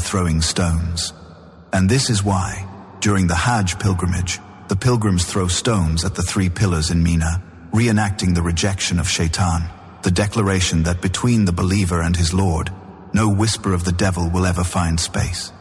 throwing stones. And this is why, during the Hajj pilgrimage, the pilgrims throw stones at the 3 pillars in Mina, reenacting the rejection of Shaitan, the declaration that between the believer and his Lord, no whisper of the devil will ever find space.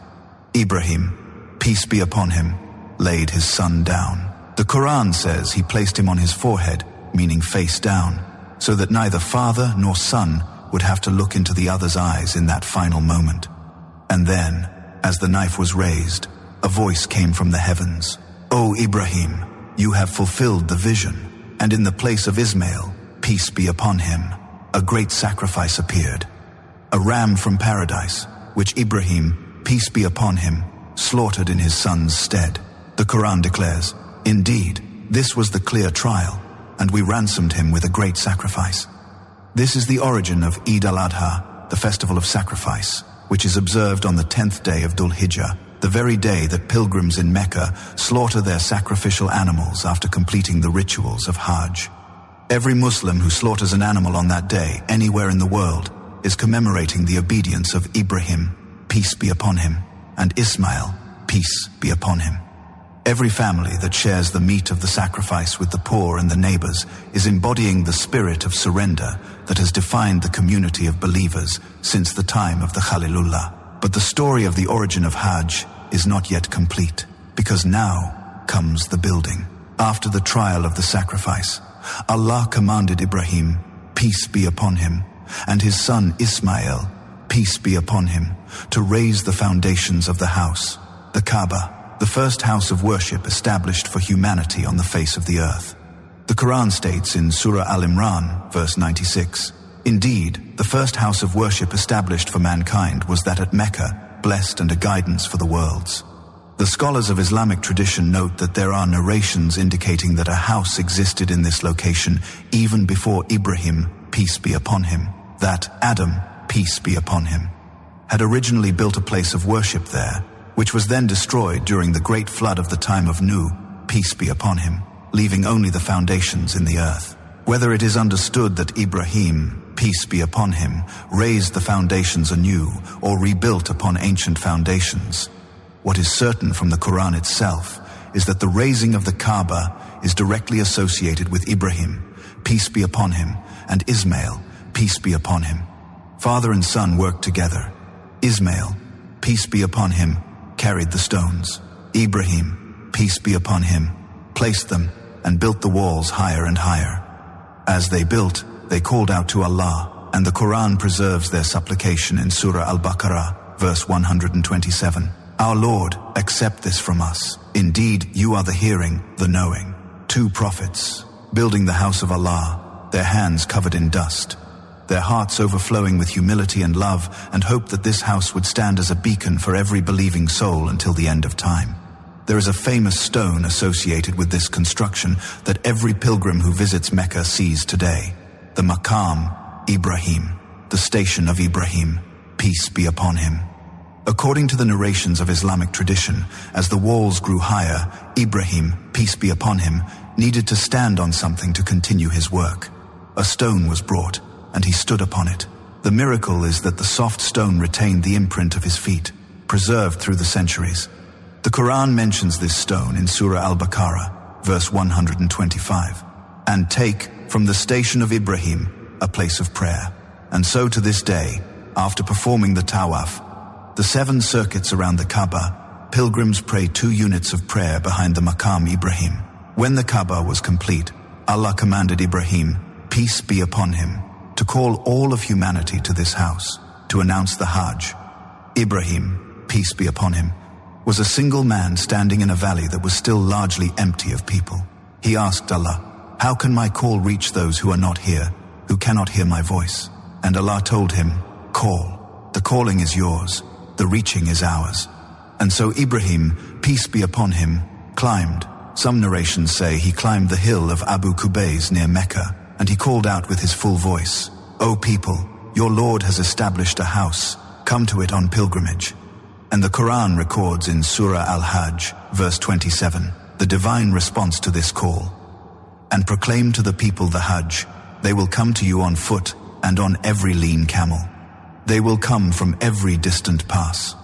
Ibrahim, peace be upon him, laid his son down. The Quran says he placed him on his forehead, meaning face down, so that neither father nor son would have to look into the other's eyes in that final moment. And then, as the knife was raised, a voice came from the heavens. O Ibrahim, you have fulfilled the vision, and in the place of Ismail, peace be upon him, a great sacrifice appeared. A ram from paradise, which Ibrahim, peace be upon him, slaughtered in his son's stead. The Quran declares, indeed, this was the clear trial, and we ransomed him with a great sacrifice. This is the origin of Eid al-Adha, the festival of sacrifice, which is observed on the 10th day of Dhul Hijjah, the very day that pilgrims in Mecca slaughter their sacrificial animals after completing the rituals of Hajj. Every Muslim who slaughters an animal on that day, anywhere in the world, is commemorating the obedience of Ibrahim, peace be upon him, and Ismail, peace be upon him. Every family that shares the meat of the sacrifice with the poor and the neighbors is embodying the spirit of surrender that has defined the community of believers since the time of the Khalilullah. But the story of the origin of Hajj is not yet complete, because now comes the building. After the trial of the sacrifice, Allah commanded Ibrahim, peace be upon him, and his son Ismail, peace be upon him, to raise the foundations of the house, the Kaaba, the first house of worship established for humanity on the face of the earth. The Quran states in Surah Al-Imran, verse 96, indeed, the first house of worship established for mankind was that at Mecca, blessed and a guidance for the worlds. The scholars of Islamic tradition note that there are narrations indicating that a house existed in this location even before Ibrahim, peace be upon him, that Adam, peace be upon him, had originally built a place of worship there, which was then destroyed during the great flood of the time of Nuh, peace be upon him, leaving only the foundations in the earth. Whether it is understood that Ibrahim, peace be upon him, raised the foundations anew or rebuilt upon ancient foundations, what is certain from the Quran itself is that the raising of the Kaaba is directly associated with Ibrahim, peace be upon him, and Ismail, peace be upon him. Father and son worked together. Ismail, peace be upon him, carried the stones. Ibrahim, peace be upon him, placed them and built the walls higher and higher. As they built, they called out to Allah, and the Quran preserves their supplication in Surah Al-Baqarah, verse 127. Our Lord, accept this from us. Indeed, you are the hearing, the knowing. 2 prophets, building the house of Allah, their hands covered in dust, their hearts overflowing with humility and love, and hope that this house would stand as a beacon for every believing soul until the end of time. There is a famous stone associated with this construction that every pilgrim who visits Mecca sees today, the Maqam Ibrahim, the station of Ibrahim, peace be upon him. According to the narrations of Islamic tradition, as the walls grew higher, Ibrahim, peace be upon him, needed to stand on something to continue his work. A stone was brought, and he stood upon it. The miracle is that the soft stone retained the imprint of his feet, preserved through the centuries. The Quran mentions this stone in Surah Al-Baqarah, verse 125, and take from the station of Ibrahim a place of prayer. And so to this day, after performing the tawaf, the 7 circuits around the Kaaba, pilgrims pray 2 units of prayer behind the Maqam Ibrahim. When the Kaaba was complete, Allah commanded Ibrahim, peace be upon him, to call all of humanity to this house, to announce the Hajj. Ibrahim, peace be upon him, was a single man standing in a valley that was still largely empty of people. He asked Allah, how can my call reach those who are not here, who cannot hear my voice? And Allah told him, call. The calling is yours, the reaching is ours. And so Ibrahim, peace be upon him, climbed. Some narrations say he climbed the hill of Abu Qubays near Mecca, and he called out with his full voice, O people, your Lord has established a house, come to it on pilgrimage. And the Quran records in Surah Al-Hajj, verse 27, the divine response to this call. And proclaim to the people the Hajj, they will come to you on foot and on every lean camel. They will come from every distant pass.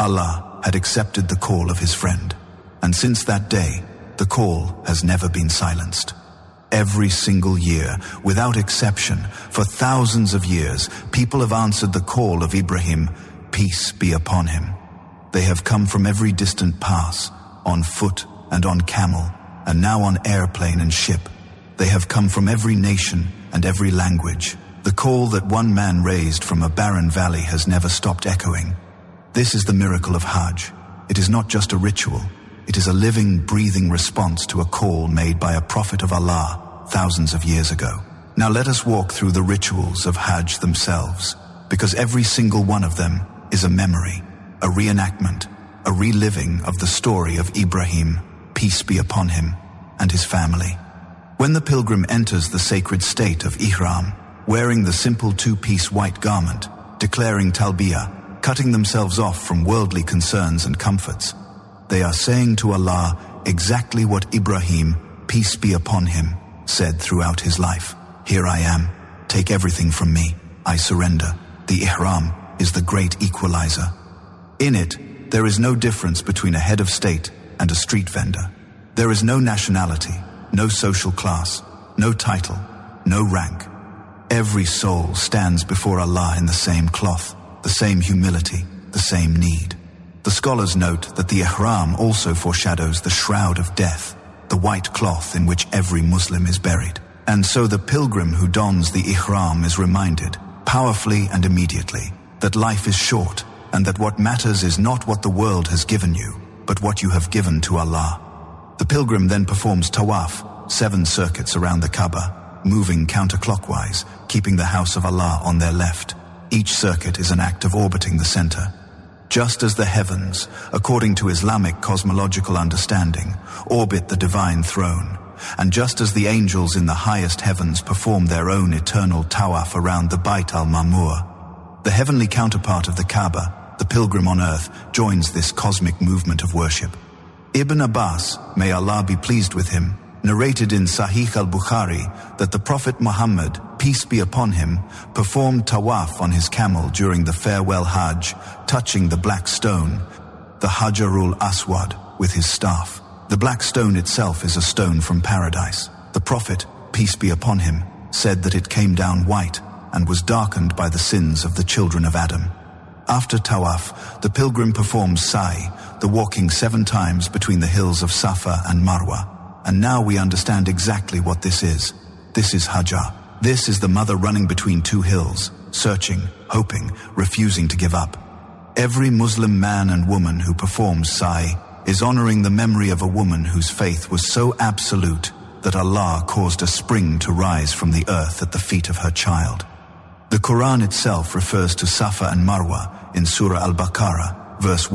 Allah had accepted the call of his friend. And since that day, the call has never been silenced. Every single year, without exception, for thousands of years, people have answered the call of Ibrahim, peace be upon him. They have come from every distant pass, on foot and on camel, and now on airplane and ship. They have come from every nation and every language. The call that one man raised from a barren valley has never stopped echoing. This is the miracle of Hajj. It is not just a ritual. It is a living, breathing response to a call made by a prophet of Allah thousands of years ago. Now let us walk through the rituals of Hajj themselves, because every single one of them is a memory, a reenactment, a reliving of the story of Ibrahim, peace be upon him, and his family. When the pilgrim enters the sacred state of Ihram, wearing the simple two-piece white garment, declaring Talbiyah, cutting themselves off from worldly concerns and comforts, they are saying to Allah exactly what Ibrahim, peace be upon him, said throughout his life. Here I am, take everything from me, I surrender. The Ihram is the great equalizer. In it, there is no difference between a head of state and a street vendor. There is no nationality, no social class, no title, no rank. Every soul stands before Allah in the same cloth, the same humility, the same need. The scholars note that the Ihram also foreshadows the shroud of death, the white cloth in which every Muslim is buried. And so the pilgrim who dons the Ihram is reminded, powerfully and immediately, that life is short and that what matters is not what the world has given you, but what you have given to Allah. The pilgrim then performs tawaf, 7 circuits around the Kaaba, moving counterclockwise, keeping the house of Allah on their left. Each circuit is an act of orbiting the center. Just as the heavens, according to Islamic cosmological understanding, orbit the divine throne, and just as the angels in the highest heavens perform their own eternal tawaf around the Bayt al-Ma'mur, the heavenly counterpart of the Kaaba, the pilgrim on earth, joins this cosmic movement of worship. Ibn Abbas, may Allah be pleased with him, narrated in Sahih al-Bukhari that the Prophet Muhammad, peace be upon him, performed tawaf on his camel during the farewell Hajj, touching the black stone, the Hajarul Aswad, with his staff. The black stone itself is a stone from paradise. The Prophet, peace be upon him, said that it came down white and was darkened by the sins of the children of Adam. After tawaf, the pilgrim performs sa'i, the walking 7 times between the hills of Safa and Marwa. And now we understand exactly what this is. This is Hajjah. This is the mother running between 2 hills, searching, hoping, refusing to give up. Every Muslim man and woman who performs sa'i is honoring the memory of a woman whose faith was so absolute that Allah caused a spring to rise from the earth at the feet of her child. The Quran itself refers to Safa and Marwa in Surah Al-Baqarah, verse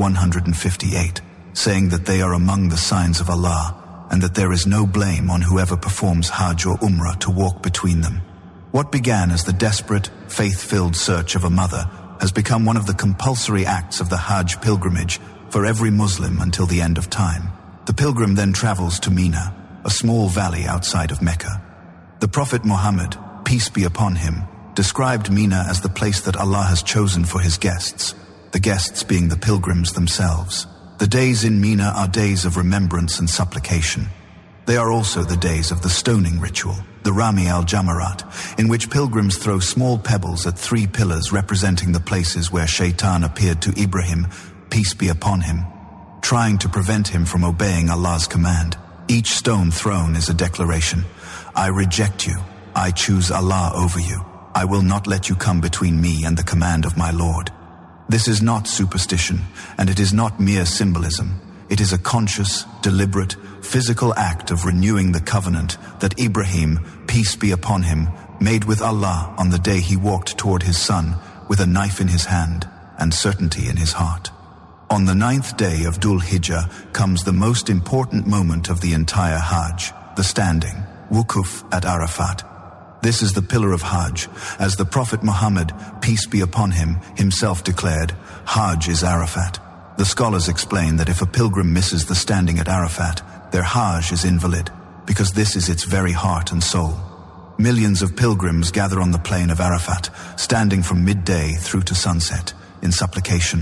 158, saying that they are among the signs of Allah, and that there is no blame on whoever performs Hajj or Umrah to walk between them. What began as the desperate, faith-filled search of a mother has become one of the compulsory acts of the Hajj pilgrimage for every Muslim until the end of time. The pilgrim then travels to Mina, a small valley outside of Mecca. The Prophet Muhammad, peace be upon him, described Mina as the place that Allah has chosen for his guests, the guests being the pilgrims themselves. The days in Mina are days of remembrance and supplication. They are also the days of the stoning ritual, the Rami al-Jamarat, in which pilgrims throw small pebbles at 3 pillars representing the places where Shaitan appeared to Ibrahim, peace be upon him, trying to prevent him from obeying Allah's command. Each stone thrown is a declaration. I reject you. I choose Allah over you. I will not let you come between me and the command of my Lord. This is not superstition, and it is not mere symbolism. It is a conscious, deliberate, physical act of renewing the covenant that Ibrahim, peace be upon him, made with Allah on the day he walked toward his son with a knife in his hand and certainty in his heart. On the 9th day of Dhul Hijjah comes the most important moment of the entire Hajj, the standing, Wukuf at Arafat. This is the pillar of Hajj, as the Prophet Muhammad, peace be upon him, himself declared, Hajj is Arafat. The scholars explain that if a pilgrim misses the standing at Arafat, their Hajj is invalid, because this is its very heart and soul. Millions of pilgrims gather on the plain of Arafat, standing from midday through to sunset, in supplication,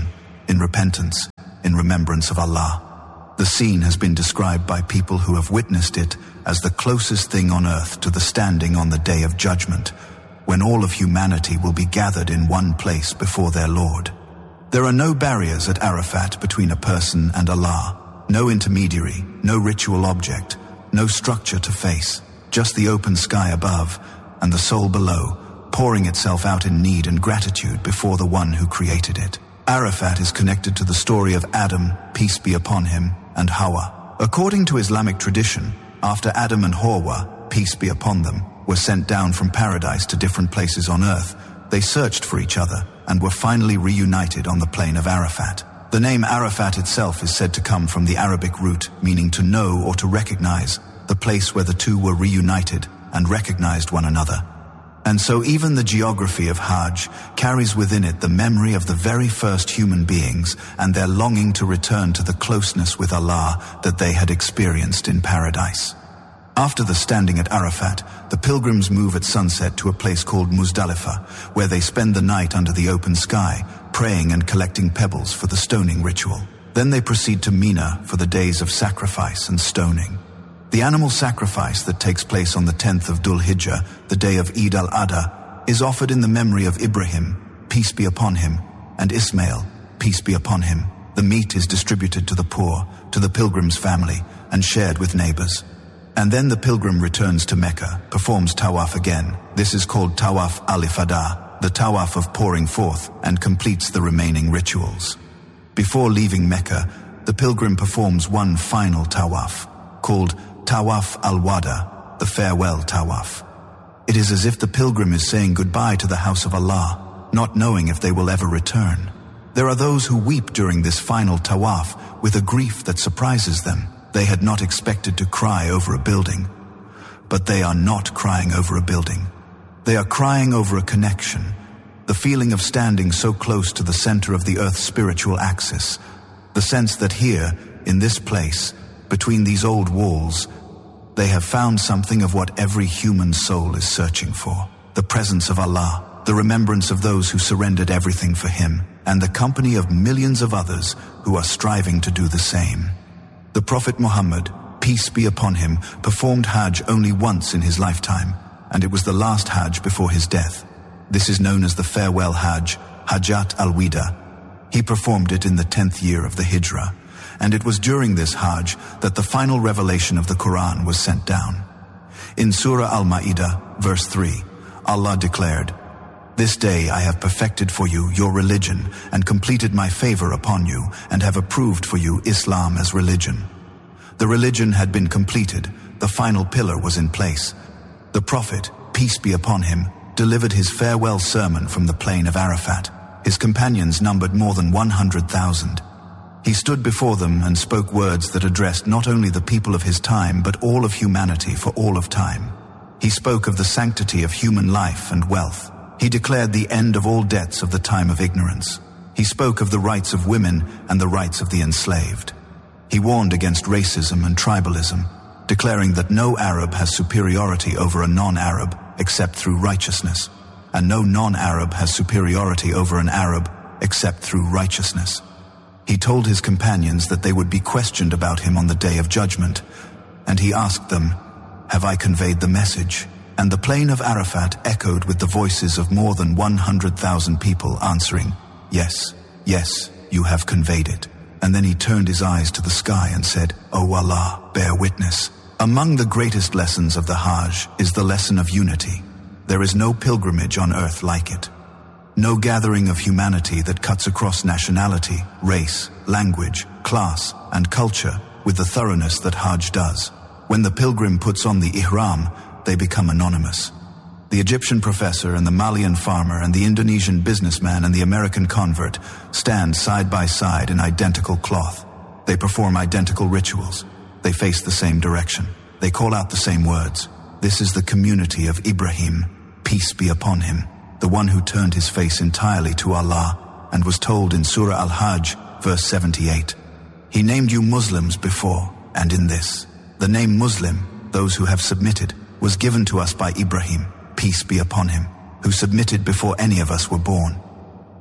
in repentance, in remembrance of Allah. The scene has been described by people who have witnessed it as the closest thing on earth to the standing on the Day of Judgment, when all of humanity will be gathered in one place before their Lord. There are no barriers at Arafat between a person and Allah, no intermediary, no ritual object, no structure to face, just the open sky above and the soul below, pouring itself out in need and gratitude before the one who created it. Arafat is connected to the story of Adam, peace be upon him, and Hawa. According to Islamic tradition, after Adam and Hawa, peace be upon them, were sent down from paradise to different places on earth, they searched for each other and were finally reunited on the plain of Arafat. The name Arafat itself is said to come from the Arabic root meaning to know or to recognize, the place where the two were reunited and recognized one another. And so even the geography of Hajj carries within it the memory of the very first human beings and their longing to return to the closeness with Allah that they had experienced in paradise. After the standing at Arafat, the pilgrims move at sunset to a place called Muzdalifah, where they spend the night under the open sky, praying and collecting pebbles for the stoning ritual. Then they proceed to Mina for the days of sacrifice and stoning. The animal sacrifice that takes place on the 10th of Dhul Hijjah, the day of Eid al-Adha, is offered in the memory of Ibrahim, peace be upon him, and Ismail, peace be upon him. The meat is distributed to the poor, to the pilgrim's family, and shared with neighbors. And then the pilgrim returns to Mecca, performs tawaf again. This is called Tawaf al-Ifada, the tawaf of pouring forth, and completes the remaining rituals. Before leaving Mecca, the pilgrim performs one final tawaf, called Tawaf al-Wada, the farewell tawaf. It is as if the pilgrim is saying goodbye to the house of Allah, not knowing if they will ever return. There are those who weep during this final tawaf with a grief that surprises them. They had not expected to cry over a building, but they are not crying over a building. They are crying over a connection, the feeling of standing so close to the center of the earth's spiritual axis, the sense that here, in this place, between these old walls, they have found something of what every human soul is searching for: the presence of Allah, the remembrance of those who surrendered everything for Him, and the company of millions of others who are striving to do the same. The Prophet Muhammad, peace be upon him, performed Hajj only once in his lifetime, and it was the last Hajj before his death. This is known as the farewell Hajj, Hajjat al-Wida. He performed it in the 10th year of the Hijrah, and it was during this Hajj that the final revelation of the Quran was sent down. In Surah Al-Ma'idah, verse 3, Allah declared, "This day I have perfected for you your religion and completed my favor upon you and have approved for you Islam as religion." The religion had been completed, the final pillar was in place. The Prophet, peace be upon him, delivered his farewell sermon from the plain of Arafat. His companions numbered more than 100,000. He stood before them and spoke words that addressed not only the people of his time but all of humanity for all of time. He spoke of the sanctity of human life and wealth. He declared the end of all debts of the time of ignorance. He spoke of the rights of women and the rights of the enslaved. He warned against racism and tribalism, declaring that no Arab has superiority over a non-Arab except through righteousness, and no non-Arab has superiority over an Arab except through righteousness. He told his companions that they would be questioned about him on the Day of Judgment, and he asked them, "Have I conveyed the message?" And the plain of Arafat echoed with the voices of more than 100,000 people answering, "Yes, yes, you have conveyed it." And then he turned his eyes to the sky and said, "O Allah, bear witness." Among the greatest lessons of the Hajj is the lesson of unity. There is no pilgrimage on earth like it. No gathering of humanity that cuts across nationality, race, language, class, and culture with the thoroughness that Hajj does. When the pilgrim puts on the ihram, they become anonymous. The Egyptian professor and the Malian farmer and the Indonesian businessman and the American convert stand side by side in identical cloth. They perform identical rituals. They face the same direction. They call out the same words. This is the community of Ibrahim, peace be upon him, the one who turned his face entirely to Allah and was told in Surah Al-Hajj, verse 78, "He named you Muslims before, and in this, the name Muslim, those who have submitted, was given to us by Ibrahim, peace be upon him, who submitted before any of us were born."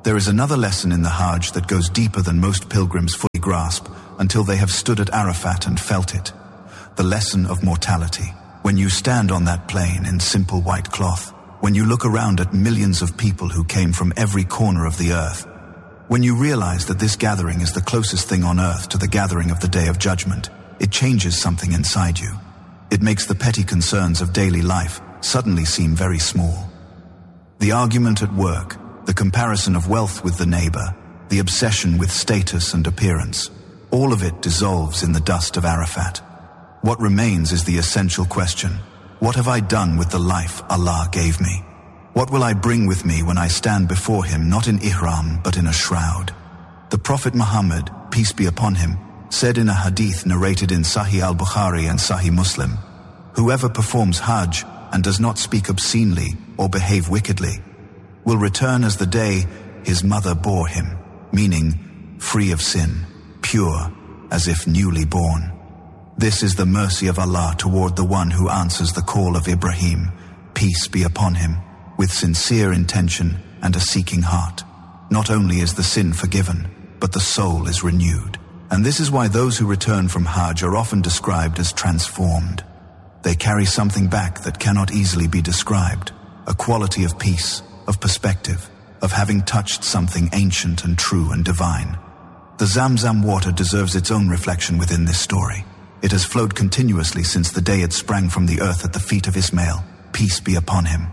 There is another lesson in the Hajj that goes deeper than most pilgrims fully grasp until they have stood at Arafat and felt it. The lesson of mortality. When you stand on that plain in simple white cloth, when you look around at millions of people who came from every corner of the earth, when you realize that this gathering is the closest thing on earth to the gathering of the Day of Judgment, it changes something inside you. It makes the petty concerns of daily life suddenly seem very small. The argument at work, the comparison of wealth with the neighbor, the obsession with status and appearance, all of it dissolves in the dust of Arafat. What remains is the essential question: what have I done with the life Allah gave me? What will I bring with me when I stand before Him, not in ihram, but in a shroud? The Prophet Muhammad, peace be upon him, said in a hadith narrated in Sahih al-Bukhari and Sahih Muslim, "Whoever performs Hajj and does not speak obscenely or behave wickedly will return as the day his mother bore him," meaning free of sin, pure, as if newly born. This is the mercy of Allah toward the one who answers the call of Ibrahim, peace be upon him, with sincere intention and a seeking heart. Not only is the sin forgiven, but the soul is renewed. And this is why those who return from Hajj are often described as transformed. They carry something back that cannot easily be described, a quality of peace, of perspective, of having touched something ancient and true and divine. The Zamzam water deserves its own reflection within this story. It has flowed continuously since the day it sprang from the earth at the feet of Ismail, peace be upon him.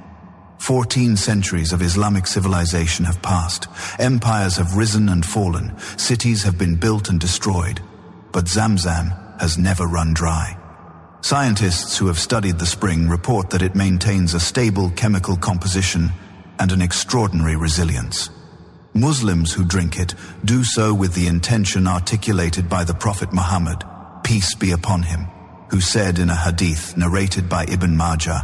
14 centuries of Islamic civilization have passed. Empires have risen and fallen. Cities have been built and destroyed. But Zamzam has never run dry. Scientists who have studied the spring report that it maintains a stable chemical composition and an extraordinary resilience. Muslims who drink it do so with the intention articulated by the Prophet Muhammad, peace be upon him, who said in a hadith narrated by Ibn Majah,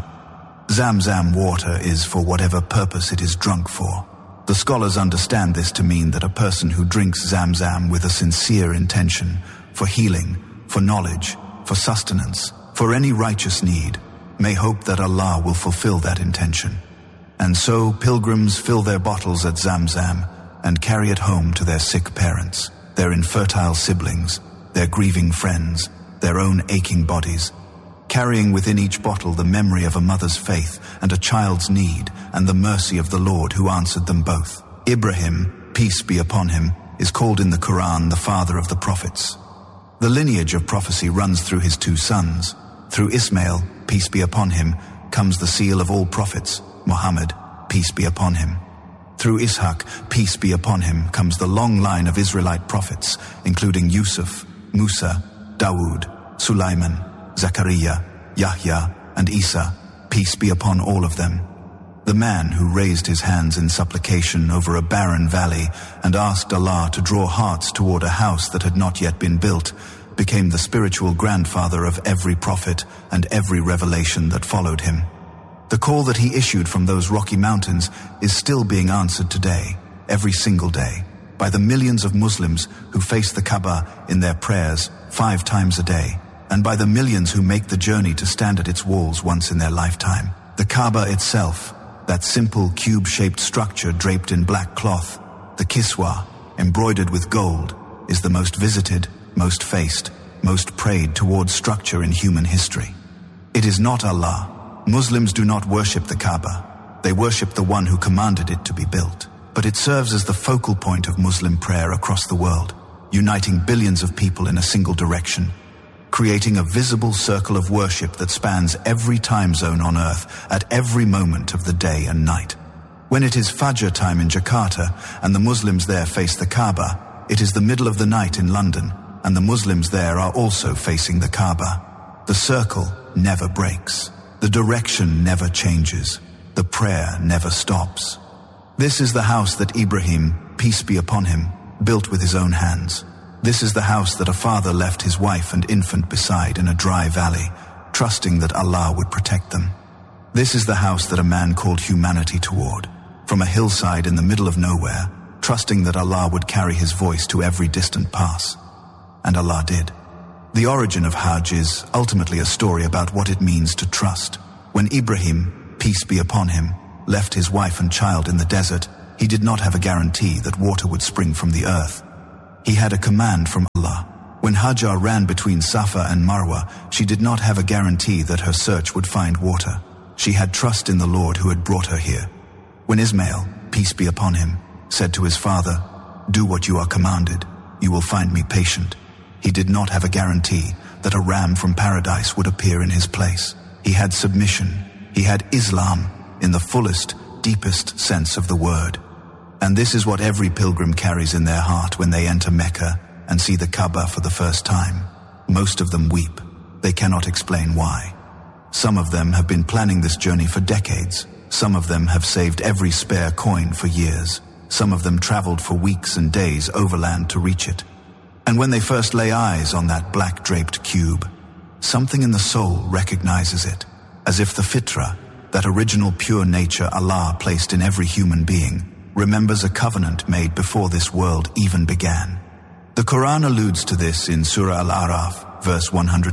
"Zamzam water is for whatever purpose it is drunk for." The scholars understand this to mean that a person who drinks Zamzam with a sincere intention, for healing, for knowledge, for sustenance, for any righteous need, may hope that Allah will fulfill that intention. And so pilgrims fill their bottles at Zamzam and carry it home to their sick parents, their infertile siblings, their grieving friends, their own aching bodies, carrying within each bottle the memory of a mother's faith and a child's need and the mercy of the Lord who answered them both. Ibrahim, peace be upon him, is called in the Quran the father of the prophets. The lineage of prophecy runs through his 2 sons. Through Ismail, peace be upon him, comes the seal of all prophets, Muhammad, peace be upon him. Through Ishaq, peace be upon him, comes the long line of Israelite prophets, including Yusuf, Musa, Dawood, Sulaiman, Zachariah, Yahya, and Isa, peace be upon all of them. The man who raised his hands in supplication over a barren valley and asked Allah to draw hearts toward a house that had not yet been built became the spiritual grandfather of every prophet and every revelation that followed him. The call that he issued from those rocky mountains is still being answered today, every single day, by the millions of Muslims who face the Kaaba in their prayers 5 times a day, and by the millions who make the journey to stand at its walls once in their lifetime. The Kaaba itself, that simple cube-shaped structure draped in black cloth, the Kiswa, embroidered with gold, is the most visited, most faced, most prayed towards structure in human history. It is not Allah. Muslims do not worship the Kaaba. They worship the one who commanded it to be built. But it serves as the focal point of Muslim prayer across the world, uniting billions of people in a single direction, creating a visible circle of worship that spans every time zone on earth at every moment of the day and night. When it is Fajr time in Jakarta and the Muslims there face the Kaaba, it is the middle of the night in London and the Muslims there are also facing the Kaaba. The circle never breaks. The direction never changes. The prayer never stops. This is the house that Ibrahim, peace be upon him, built with his own hands. This is the house that a father left his wife and infant beside in a dry valley, trusting that Allah would protect them. This is the house that a man called humanity toward, from a hillside in the middle of nowhere, trusting that Allah would carry his voice to every distant pass. And Allah did. The origin of Hajj is ultimately a story about what it means to trust. When Ibrahim, peace be upon him, left his wife and child in the desert, He did not have a guarantee that water would spring from the earth. He had a command from Allah. When Hajar ran between Safa and Marwa, she did not have a guarantee that her search would find water. She had trust in the Lord who had brought her here. When Ismail, peace be upon him, said to his father, "Do what you are commanded, you will find me patient," he did not have a guarantee that a ram from paradise would appear in his place. He had submission. He had Islam in the fullest, deepest sense of the word. And this is what every pilgrim carries in their heart when they enter Mecca and see the Kaaba for the first time. Most of them weep. They cannot explain why. Some of them have been planning this journey for decades. Some of them have saved every spare coin for years. Some of them traveled for weeks and days overland to reach it. And when they first lay eyes on that black-draped cube, something in the soul recognizes it, as if the fitra, that original pure nature Allah placed in every human being, remembers a covenant made before this world even began. The Quran alludes to this in Surah Al-A'raf, verse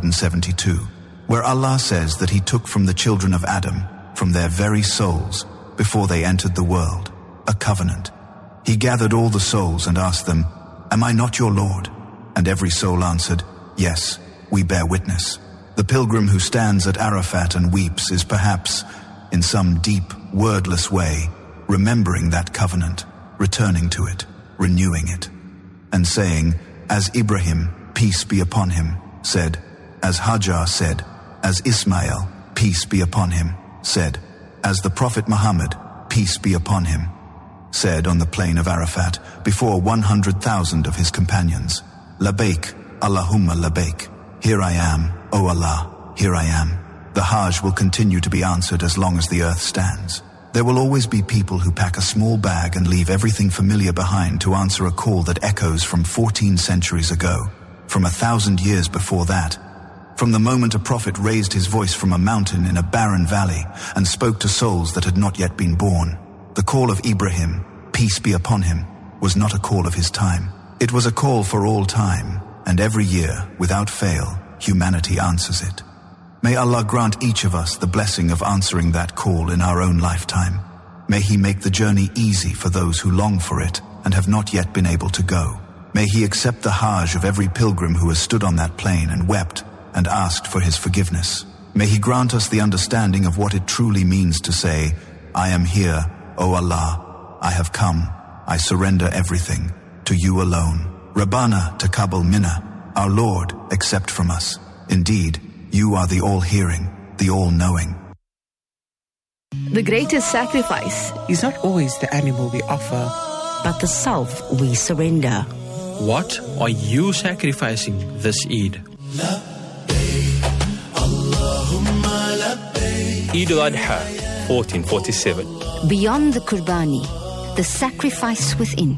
172, where Allah says that He took from the children of Adam, from their very souls, before they entered the world, a covenant. He gathered all the souls and asked them, "Am I not your Lord?" And every soul answered, "Yes, we bear witness." The pilgrim who stands at Arafat and weeps is perhaps, in some deep, wordless way, remembering that covenant, returning to it, renewing it, and saying, as Ibrahim, peace be upon him, said, as Hajar said, as Ismail, peace be upon him, said, as the Prophet Muhammad, peace be upon him, said on the plain of Arafat before 100,000 of his companions, Labaik, Allahumma labaik, here I am, O Allah, here I am. The Hajj will continue to be answered as long as the earth stands. There will always be people who pack a small bag and leave everything familiar behind to answer a call that echoes from 14 centuries ago, from 1,000 years before that, from the moment a prophet raised his voice from a mountain in a barren valley and spoke to souls that had not yet been born. The call of Ibrahim, peace be upon him, was not a call of his time. It was a call for all time, and every year, without fail, humanity answers it. May Allah grant each of us the blessing of answering that call in our own lifetime. May He make the journey easy for those who long for it and have not yet been able to go. May He accept the Hajj of every pilgrim who has stood on that plain and wept and asked for His forgiveness. May He grant us the understanding of what it truly means to say, I am here, O Allah, I have come, I surrender everything, to You alone. Rabbana taqabbal minna, our Lord, accept from us. Indeed, You are the all-hearing, the all-knowing. The greatest sacrifice is not always the animal we offer, but the self we surrender. What are you sacrificing this Eid? Eid al-Adha, 1447. Beyond the Qurbani, the sacrifice within.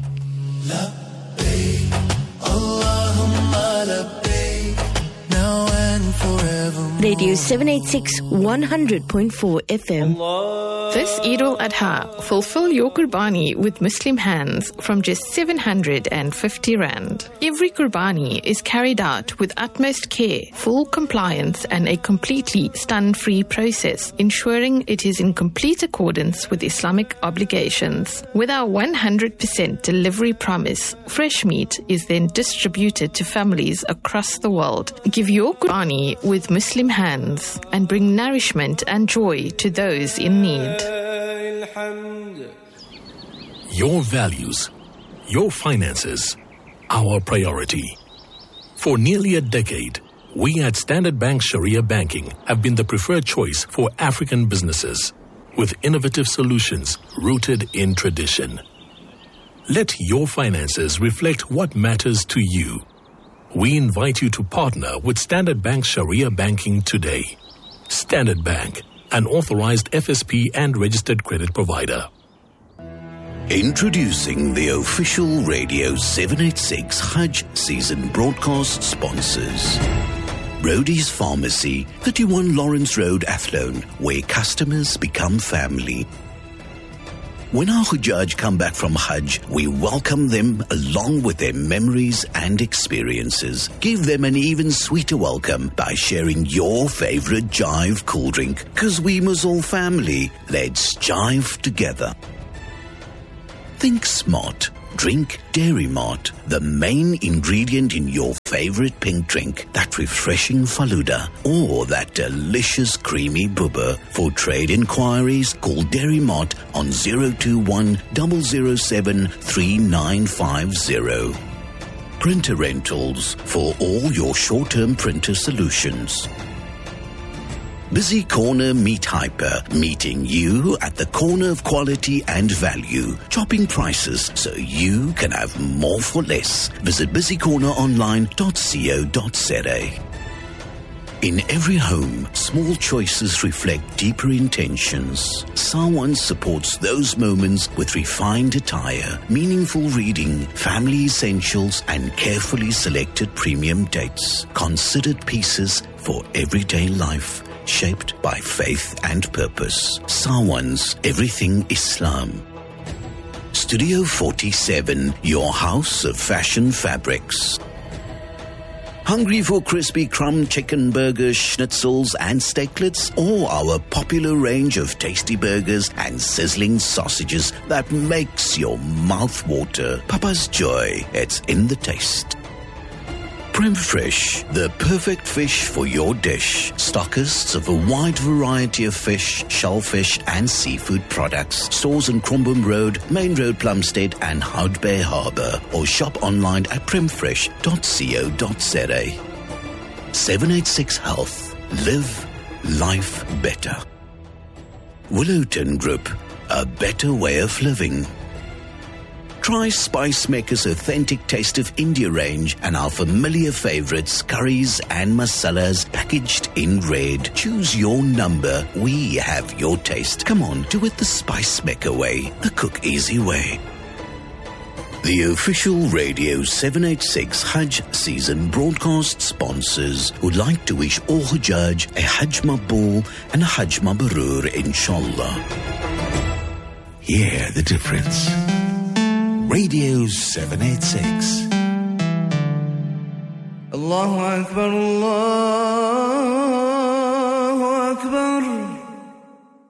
Radio 786 100.4 FM. This Eid al-Adha, fulfill your Qurbani with Muslim hands from just 750 Rand. Every Qurbani is carried out with utmost care, full compliance and a completely stun-free process, ensuring it is in complete accordance with Islamic obligations. With our 100% delivery promise, fresh meat is then distributed to families across the world. Give your Qurbani with Muslim hands and bring nourishment and joy to those in need. Your values, your finances, our priority. For nearly a decade, we at Standard Bank Sharia Banking have been the preferred choice for African businesses, with innovative solutions rooted in tradition. Let your finances reflect what matters to you. We invite you to partner with Standard Bank Sharia Banking today. Standard Bank, an authorized FSP and registered credit provider. Introducing the official Radio 786 Hajj season broadcast sponsors. Brody's Pharmacy, 31 Lawrence Road, Athlone, where customers become family. When our Hujjaj come back from Hajj, we welcome them along with their memories and experiences. Give them an even sweeter welcome by sharing your favorite Jive cool drink, because we must all family. Let's jive together. Think smart. Drink Dairy Mart, the main ingredient in your favorite pink drink, that refreshing Faluda or that delicious creamy bubba. For trade inquiries, call Dairy Mart on 021 007 3950. Printer Rentals for all your short-term printer solutions. Busy Corner Meat Hyper, meeting you at the corner of quality and value. Chopping prices so you can have more for less. Visit busycorneronline.co.za. In every home, small choices reflect deeper intentions. Sawan supports those moments with refined attire, meaningful reading, family essentials, and carefully selected premium dates. Considered pieces for everyday life. Shaped by faith and purpose. Sawan's Everything Islam. Studio 47, your house of fashion fabrics. Hungry for crispy crumb chicken burgers, schnitzels and steaklets, or our popular range of tasty burgers and sizzling sausages that makes your mouth water? Papa's Joy, it's in the taste. Prem Fresh, the perfect fish for your dish. Stockists of a wide variety of fish, shellfish and seafood products. Stores on Crombum Road, Main Road, Plumstead and Hout Bay Harbour. Or shop online at premfresh.co.za. 786 Health. Live life better. Willowton Group, a better way of living. Try Spice Maker's authentic Taste of India range and our familiar favorites, curries and masalas packaged in red. Choose your number. We have your taste. Come on, do it the Spice Maker way, the cook easy way. The official Radio 786 Hajj season broadcast sponsors would like to wish all Hujjaj a Hajj Maqbool and a Hajj Mabrur, inshallah. Hear the difference. Radio 786. Allahu Akbar, Allah.